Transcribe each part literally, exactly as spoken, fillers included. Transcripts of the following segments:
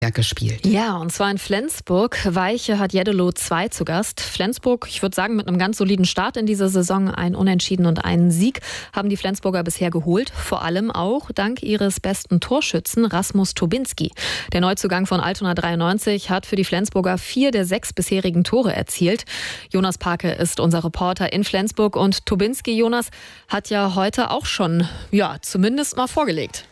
gespielt. Ja, und zwar in Flensburg. Weiche hat Jeddelo zwei zu Gast. Flensburg, ich würde sagen, mit einem ganz soliden Start in dieser Saison, ein Unentschieden und einen Sieg haben die Flensburger bisher geholt. Vor allem auch dank ihres besten Torschützen Rasmus Tobinski. Der Neuzugang von Altona dreiundneunzig hat für die Flensburger vier der sechs bisherigen Tore erzielt. Jonas Parke ist unser Reporter in Flensburg und Tobinski, Jonas, hat ja heute auch schon, ja, zumindest mal vorgelegt.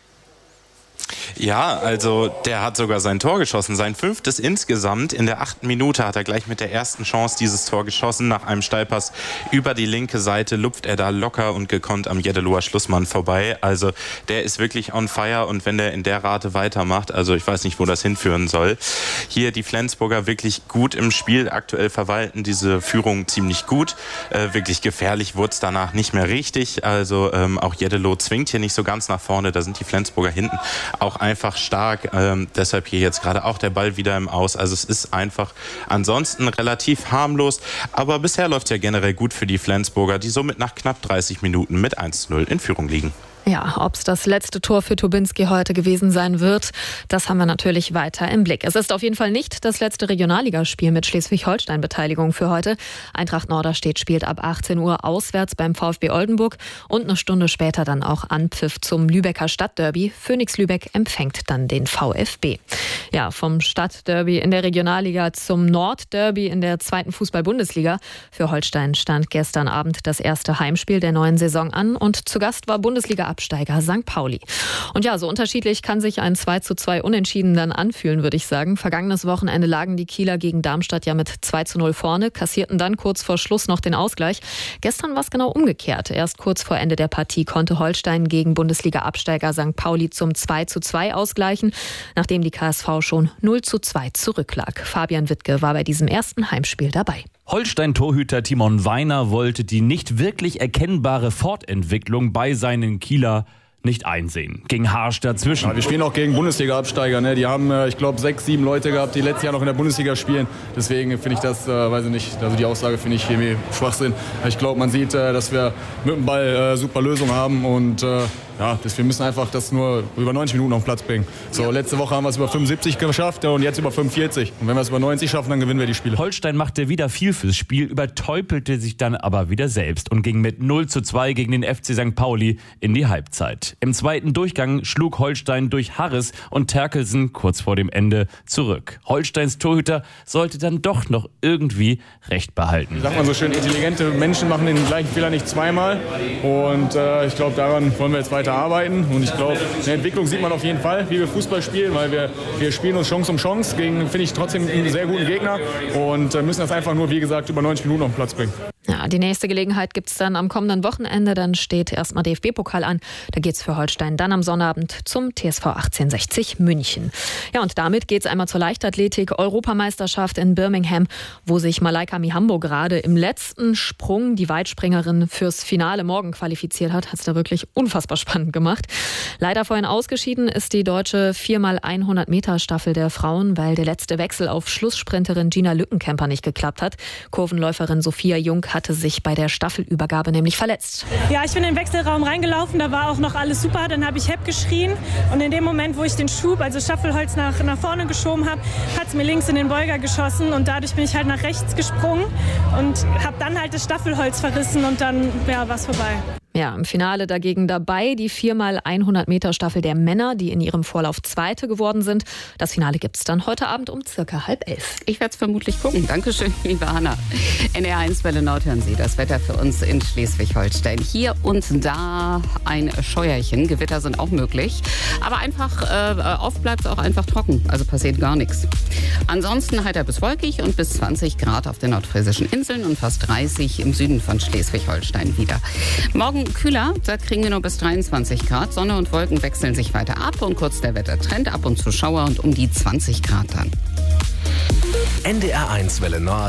Ja, also der hat sogar sein Tor geschossen, sein fünftes insgesamt. In der achten Minute hat er gleich mit der ersten Chance dieses Tor geschossen. Nach einem Steilpass über die linke Seite lupft er da locker und gekonnt am Jeddeloer Schlussmann vorbei. Also der ist wirklich on fire und wenn der in der Rate weitermacht, also ich weiß nicht, wo das hinführen soll. Hier die Flensburger wirklich gut im Spiel. Aktuell verwalten diese Führung ziemlich gut. Äh, wirklich gefährlich wurde es danach nicht mehr richtig. Also ähm, auch Jeddelo zwingt hier nicht so ganz nach vorne. Da sind die Flensburger hinten auch einfach stark, ähm, deshalb hier jetzt gerade auch der Ball wieder im Aus. Also es ist einfach ansonsten relativ harmlos, aber bisher läuft es ja generell gut für die Flensburger, die somit nach knapp dreißig Minuten mit eins zu null in Führung liegen. Ja, ob es das letzte Tor für Tobinski heute gewesen sein wird, das haben wir natürlich weiter im Blick. Es ist auf jeden Fall nicht das letzte Regionalligaspiel mit Schleswig-Holstein-Beteiligung für heute. Eintracht Norderstedt spielt ab achtzehn Uhr auswärts beim VfB Oldenburg und eine Stunde später dann auch Anpfiff zum Lübecker Stadtderby. Phoenix Lübeck empfängt dann den VfB. Ja, vom Stadtderby in der Regionalliga zum Nordderby in der zweiten Fußball-Bundesliga. Für Holstein stand gestern Abend das erste Heimspiel der neuen Saison an und zu Gast war Bundesliga Absteiger Sankt Pauli. Und ja, so unterschiedlich kann sich ein zwei zu zwei Unentschieden dann anfühlen, würde ich sagen. Vergangenes Wochenende lagen die Kieler gegen Darmstadt ja mit zwei zu null vorne, kassierten dann kurz vor Schluss noch den Ausgleich. Gestern war es genau umgekehrt. Erst kurz vor Ende der Partie konnte Holstein gegen Bundesliga-Absteiger Sankt Pauli zum zwei zu zwei ausgleichen, nachdem die K S V schon null zu zwei zurücklag. Fabian Wittke war bei diesem ersten Heimspiel dabei. Holstein-Torhüter Timon Weiner wollte die nicht wirklich erkennbare Fortentwicklung bei seinen Kieler nicht einsehen. Ging harsch dazwischen. Ja, wir spielen auch gegen Bundesliga-Absteiger. Ne? Die haben, äh, ich glaube, sechs, sieben Leute gehabt, die letztes Jahr noch in der Bundesliga spielen. Deswegen finde ich das, äh, weiß ich nicht, also die Aussage finde ich irgendwie Schwachsinn. Ich glaube, man sieht, äh, dass wir mit dem Ball äh, super Lösungen haben und äh, ja, das, wir müssen einfach das nur über neunzig Minuten auf den Platz bringen. So, ja. Letzte Woche haben wir es über fünfundsiebzig geschafft und jetzt über fünfundvierzig. Und wenn wir es über neunzig schaffen, dann gewinnen wir die Spiele. Holstein machte wieder viel fürs Spiel, überteupelte sich dann aber wieder selbst und ging mit null zu zwei gegen den F C Sankt Pauli in die Halbzeit. Im zweiten Durchgang schlug Holstein durch Harris und Terkelsen kurz vor dem Ende zurück. Holsteins Torhüter sollte dann doch noch irgendwie Recht behalten. Sagt man so schön, intelligente Menschen machen den gleichen Fehler nicht zweimal. Und äh, ich glaube, daran wollen wir jetzt weiter arbeiten. Und ich glaube, eine Entwicklung sieht man auf jeden Fall, wie wir Fußball spielen, weil wir, wir spielen uns Chance um Chance gegen, finde ich, trotzdem einen sehr guten Gegner und äh, müssen das einfach nur, wie gesagt, über neunzig Minuten auf den Platz bringen. Ja, die nächste Gelegenheit gibt es dann am kommenden Wochenende. Dann steht erstmal D F B-Pokal an. Da geht es für Holstein dann am Sonnabend zum T S V achtzehnhundertsechzig München. Ja, und damit geht es einmal zur Leichtathletik-Europameisterschaft in Birmingham, wo sich Malaika Mihambo gerade im letzten Sprung, die Weitspringerin, fürs Finale morgen qualifiziert hat. Hat es da wirklich unfassbar spannend gemacht. Leider vorhin ausgeschieden ist die deutsche vier mal hundert Meter Staffel der Frauen, weil der letzte Wechsel auf Schlusssprinterin Gina Lückenkämper nicht geklappt hat. Kurvenläuferin Sophia Jung hatte sich bei der Staffelübergabe nämlich verletzt. Ja, ich bin in den Wechselraum reingelaufen, da war auch noch alles super. Dann habe ich Hepp geschrien und in dem Moment, wo ich den Schub, also Staffelholz nach, nach vorne geschoben habe, hat es mir links in den Beuger geschossen und dadurch bin ich halt nach rechts gesprungen und habe dann halt das Staffelholz verrissen und dann ja, war es vorbei. Ja, im Finale dagegen dabei die vier mal hundert Meter Staffel der Männer, die in ihrem Vorlauf Zweite geworden sind. Das Finale gibt es dann heute Abend um circa halb elf. Ich werde es vermutlich gucken. Dankeschön, liebe Hanna. N R eins Welle Nord hören Sie das Wetter für uns in Schleswig-Holstein. Hier und da ein Scheuerchen. Gewitter sind auch möglich. Aber einfach, äh, oft bleibt es auch einfach trocken. Also passiert gar nichts. Ansonsten heiter bis wolkig und bis zwanzig Grad auf den nordfriesischen Inseln und fast dreißig im Süden von Schleswig-Holstein wieder. Morgen kühler, da kriegen wir nur bis dreiundzwanzig Grad. Sonne und Wolken wechseln sich weiter ab und kurz der Wettertrend, ab und zu Schauer und um die zwanzig Grad dann. N D R eins Welle Nord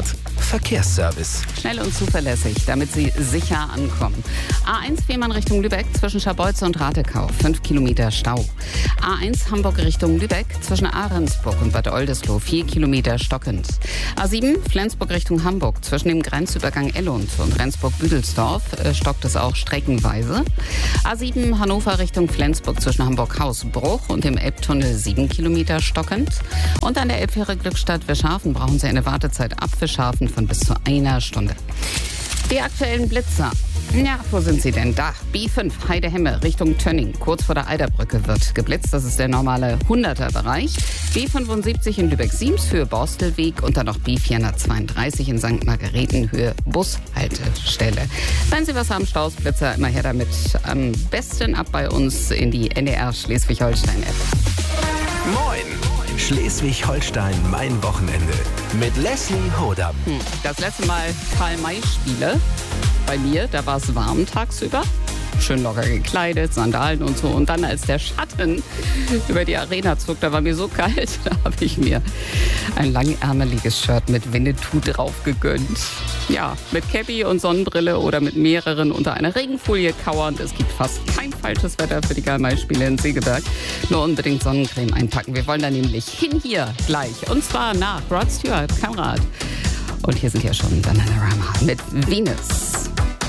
Verkehrsservice. Schnell und zuverlässig, damit Sie sicher ankommen. A eins Fehmarn Richtung Lübeck zwischen Scharbeutze und Ratekau, fünf Kilometer Stau. A eins Hamburg Richtung Lübeck zwischen Ahrensburg und Bad Oldesloe, vier Kilometer stockend. A sieben Flensburg Richtung Hamburg zwischen dem Grenzübergang Ellund und Rendsburg-Büdelsdorf äh, stockt es auch streckenweise. A sieben Hannover Richtung Flensburg zwischen Hamburg-Hausbruch und dem Elbtunnel, sieben Kilometer stockend. Und an der Elbfähre Glückstadt-Wischhafen brauchen Sie eine Wartezeit ab Wischhafen von bis zu einer Stunde. Die aktuellen Blitzer. Ja, wo sind sie denn? Da, B fünf Heidehemme Richtung Tönning, kurz vor der Eiderbrücke wird geblitzt. Das ist der normale hunderter-Bereich. B fünfundsiebzig in Lübeck-Siems, Höhe Borstelweg und dann noch B vierhundertzweiunddreißig in Sankt Margareten, Höhe Bushaltestelle. Wenn Sie was haben, Staus, Blitzer, immer her damit. Am besten ab bei uns in die N D R Schleswig-Holstein-App. Moin! Schleswig-Holstein, mein Wochenende. Mit Leslie Hodam. Hm, das letzte Mal Karl-May-Spiele bei mir, da war es warm tagsüber. Schön locker gekleidet, Sandalen und so. Und dann, als der Schatten über die Arena zog, da war mir so kalt, da habe ich mir ein langärmeliges Shirt mit Winnetou drauf gegönnt. Ja, mit Cappy und Sonnenbrille oder mit mehreren unter einer Regenfolie kauernd. Es gibt fast kein falsches Wetter für die Karl-May-Spiele in Segeberg. Nur unbedingt Sonnencreme einpacken. Wir wollen da nämlich hin hier gleich. Und zwar nach Rod Stewart, Kamerad. Und hier sind ja schon Bananarama mit Venus.